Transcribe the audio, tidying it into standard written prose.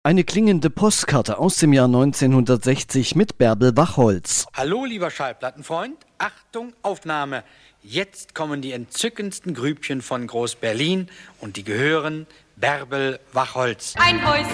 Eine klingende Postkarte aus dem Jahr 1960 mit Bärbel Wachholz. Hallo, lieber Schallplattenfreund. Achtung, Aufnahme. Jetzt kommen die entzückendsten Grübchen von Groß-Berlin und die gehören Bärbel Wachholz. Ein Häuschen